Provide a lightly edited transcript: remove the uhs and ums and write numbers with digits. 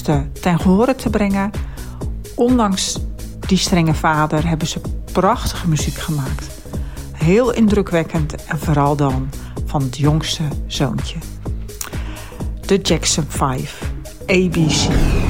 ten gehore te brengen. Ondanks die strenge vader hebben ze prachtige muziek gemaakt. Heel indrukwekkend en vooral dan van het jongste zoontje. De Jackson 5, ABC.